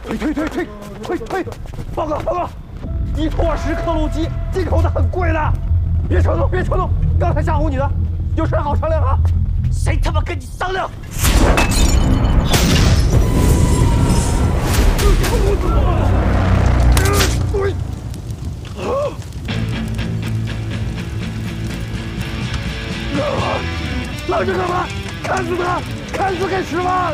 退！报告，1头20克鲁鸡，进口的很贵的，别冲动！刚才吓唬你的，有事好商量啊！谁他妈跟你商量？愣着干嘛？砍死他！砍死给10万！